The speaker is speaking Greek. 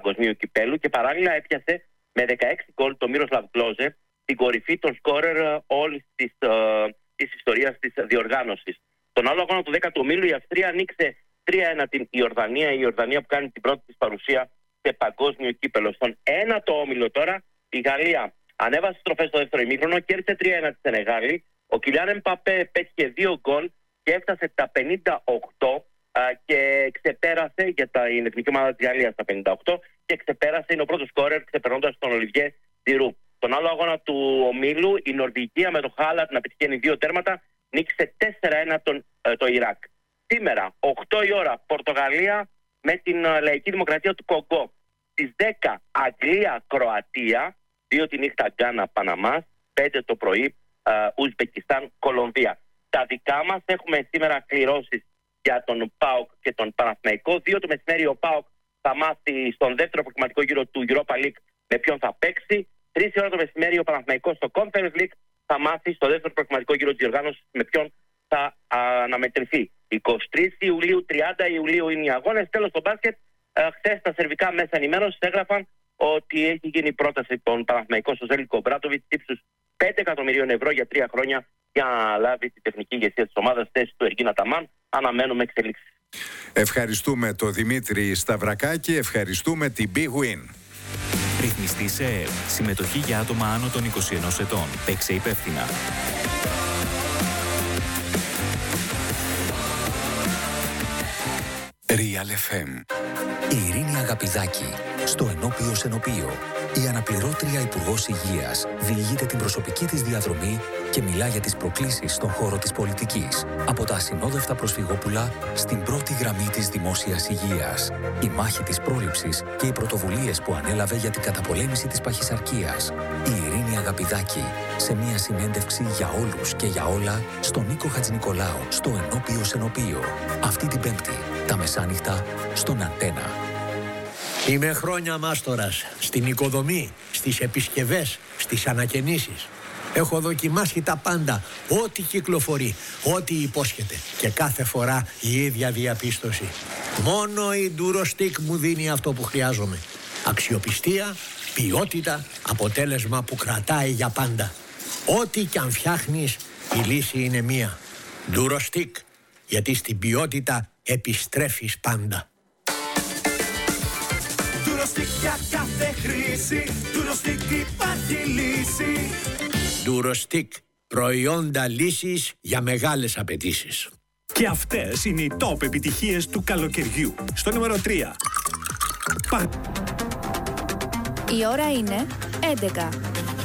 παγκοσμίου κυπέλου και παράλληλα έπιασε με 16 γκολ το Μίροσλαβ Κλόζε την κορυφή των σκόρερ όλης της ιστορίας της διοργάνωσης. Τον άλλο αγώνα του 10ου ομίλου η Αυστρία ανοίξε 3-1 την Ιορδανία. Η Ιορδανία που κάνει την πρώτη της παρουσία σε παγκόσμιο κύπελο. Στον 1ο όμιλο τώρα η Γαλλία ανέβασε στροφές στο δεύτερο ημίχρονο, κέρδισε 3-1 τη Σενεγάλη. Ο Κιλιάν Εμπαπέ πέτυχε 2 γκολ και έφτασε τα 58 και ξεπέρασε για την εθνική ομάδα της Γαλλίας τα 58 και ξεπέρασε, είναι ο πρώτος σκόρερ ξεπερνώντας τον Ολιβιέ Τζιρού. Τον άλλο αγώνα του ομίλου η Νορβηγία με το Χάλαντ να πετυχαίνει 2 τέρματα νίκησε 4-1 το Ιράκ. Σήμερα 8 η ώρα Πορτογαλία με την Λαϊκή Δημοκρατία του Κογκό. Στις 10 Αγγλία-Κροατία, 2 τη νύχτα Γκάνα-Παναμάς, 5 το πρωί Ουσμπεκιστάν-Κολομβία. Τα δικά μας έχουμε σήμερα κληρώσεις για τον ΠΑΟΚ και τον Παναθηναϊκό. 2 το μεσημέρι ο ΠΑΟΚ θα μάθει στον δεύτερο προκριματικό γύρο του Europa League με ποιον θα παίξει. 3 η ώρα το μεσημέρι ο Παναθηναϊκός στο Conference League θα μάθει στο δεύτερο προκριματικό γύρο της διοργάνωσης με ποιον θα αναμετρηθεί. 23 Ιουλίου, 30 Ιουλίου είναι οι αγώνες. Τέλος στο μπάσκετ, χθες τα σερβικά μέσα ενημέρωσης έγραφαν ότι έχει γίνει πρόταση των Παναθηναϊκών στο Ζέλικο Μπράτοβιτς ύψους 5 εκατομμυρίων ευρώ για 3 χρόνια για να λάβει τη τεχνική ηγεσία της ομάδας θέση του Εργίνα Ταμάν. Αναμένουμε εξελίξεις. Ευχαριστούμε τον Δημήτρη Σταυρακάκη, ευχαριστούμε την Big Win. Ρυθμιστή ΕΕΠ. Συμμετοχή για άτομα άνω των 21 ετών. Παίξε υπεύθυνα. Real FM. Η Ειρήνη Αγαπηδάκη στο Ενώπιο Σενοπείο. Η αναπληρώτρια Υπουργός Υγείας διηγείται την προσωπική της διαδρομή και μιλά για τις προκλήσεις στον χώρο της πολιτικής. Από τα ασυνόδευτα προσφυγόπουλα στην πρώτη γραμμή της δημόσιας υγείας. Η μάχη της πρόληψης και οι πρωτοβουλίες που ανέλαβε για την καταπολέμηση της παχυσαρκίας. Η Ειρήνη Αγαπηδάκη σε μια συνέντευξη για όλους και για όλα στον Νίκο Χατζηνικολάου στο Ενώπιο Σενοπείο. Αυτή την Πέμπτη, τα μεσάνυχτα, στον Αντένα. Είμαι χρόνια μάστορας στην οικοδομή, στις επισκευές, στις ανακαινήσεις. Έχω δοκιμάσει τα πάντα, ό,τι κυκλοφορεί, ό,τι υπόσχεται. Και κάθε φορά η ίδια διαπίστωση. Μόνο η Durostix μου δίνει αυτό που χρειάζομαι. Αξιοπιστία, ποιότητα, αποτέλεσμα που κρατάει για πάντα. Ό,τι κι αν φτιάχνεις, η λύση είναι μία. Durostix, γιατί στην ποιότητα επιστρέφεις πάντα. Durostix για κάθε χρήση, Durostix υπάρχει λύση. Durostix, προϊόντα λύσης για μεγάλες απαιτήσεις. Και αυτές είναι οι top επιτυχίες του καλοκαιριού. Στο νούμερο 3. Η ώρα είναι 11.